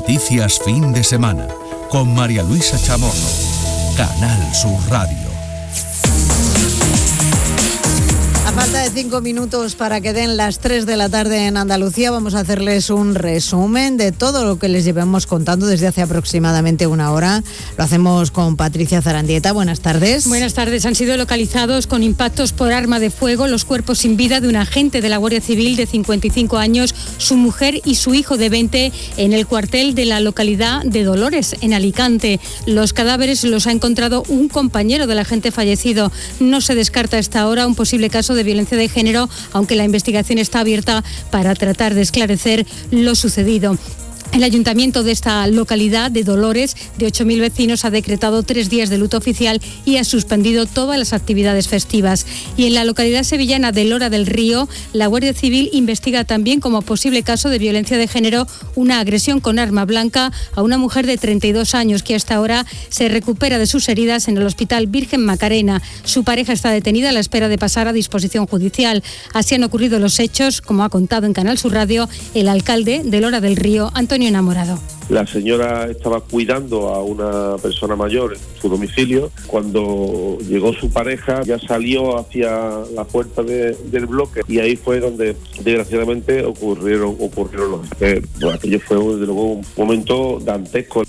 Noticias fin de semana con María Luisa Chamorro. Canal Sur Radio. A falta de 5 minutos para que den las 3 de la tarde en Andalucía, vamos a hacerles un resumen de todo lo que les llevamos contando desde hace aproximadamente una hora. Lo hacemos con Patricia Zarandieta. Buenas tardes. Buenas tardes. Han sido localizados con impactos por arma de fuego los cuerpos sin vida de un agente de la Guardia Civil de 55 años, su mujer y su hijo de 20 en el cuartel de la localidad de Dolores, en Alicante. Los cadáveres los ha encontrado un compañero del agente fallecido. No se descarta a esta hora un posible caso de violencia de género, aunque la investigación está abierta para tratar de esclarecer lo sucedido. El ayuntamiento de esta localidad de Dolores, de 8.000 vecinos, ha decretado 3 días de luto oficial y ha suspendido todas las actividades festivas. Y en la localidad sevillana de Lora del Río, la Guardia Civil investiga también como posible caso de violencia de género una agresión con arma blanca a una mujer de 32 años que hasta ahora se recupera de sus heridas en el Hospital Virgen Macarena. Su pareja está detenida a la espera de pasar a disposición judicial. Así han ocurrido los hechos, como ha contado en Canal Sur Radio el alcalde de Lora del Río, Antonio Enamorado. La señora estaba cuidando a una persona mayor en su domicilio. Cuando llegó su pareja, ya salió hacia la puerta del bloque y ahí fue donde desgraciadamente ocurrieron los hechos. Bueno, aquello fue desde luego un momento dantesco.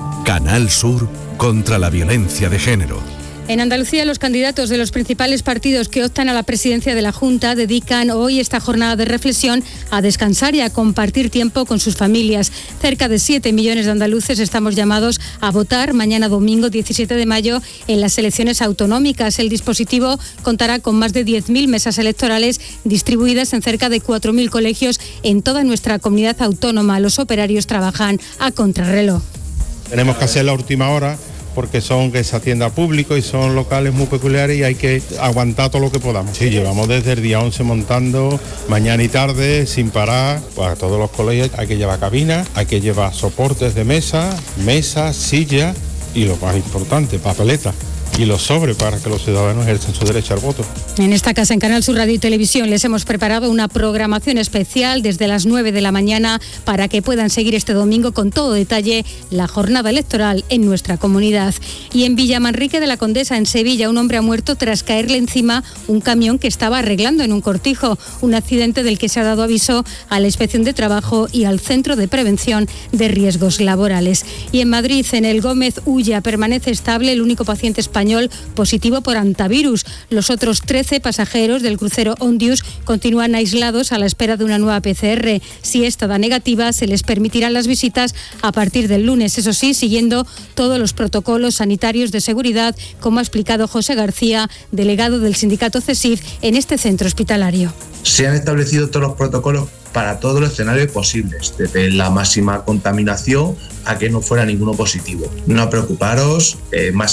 Canal Sur contra la violencia de género. En Andalucía, los candidatos de los principales partidos que optan a la presidencia de la Junta dedican hoy esta jornada de reflexión a descansar y a compartir tiempo con sus familias. Cerca de 7 millones de andaluces estamos llamados a votar mañana domingo 17 de mayo en las elecciones autonómicas. El dispositivo contará con más de 10.000 mesas electorales distribuidas en cerca de 4.000 colegios en toda nuestra comunidad autónoma. Los operarios trabajan a contrarreloj. Tenemos que hacer la última hora, porque que se atienda a público y son locales muy peculiares y hay que aguantar todo lo que podamos. Sí, llevamos desde el día 11 montando, mañana y tarde, sin parar. Pues a todos los colegios hay que llevar cabinas, hay que llevar soportes de mesas, sillas y lo más importante, papeletas. Y los sobres para que los ciudadanos ejerzan su derecho al voto. En esta casa, en Canal Sur Radio y Televisión, les hemos preparado una programación especial desde las 9 de la mañana para que puedan seguir este domingo con todo detalle la jornada electoral en nuestra comunidad. Y en Villamanrique de la Condesa, en Sevilla, un hombre ha muerto tras caerle encima un camión que estaba arreglando en un cortijo. Un accidente del que se ha dado aviso a la Inspección de Trabajo y al Centro de Prevención de Riesgos Laborales. Y en Madrid, en el Gómez Ulla, permanece estable el único paciente español positivo por hantavirus. Los otros 13 pasajeros del crucero Ondius continúan aislados a la espera de una nueva PCR. Si esta da negativa, se les permitirán las visitas a partir del lunes, eso sí, siguiendo todos los protocolos sanitarios de seguridad, como ha explicado José García, delegado del sindicato CESIF en este centro hospitalario. Se han establecido todos los protocolos para todos los escenarios posibles, desde la máxima contaminación a que no fuera ninguno positivo. No preocuparos, más